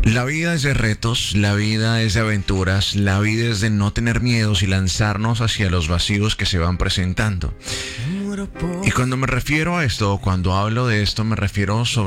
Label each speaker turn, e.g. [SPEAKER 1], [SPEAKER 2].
[SPEAKER 1] La vida es de retos, la vida es de aventuras, la vida es de no tener miedos y lanzarnos hacia los vacíos que se van presentando. Y cuando me refiero a esto, cuando hablo de esto, me refiero sobre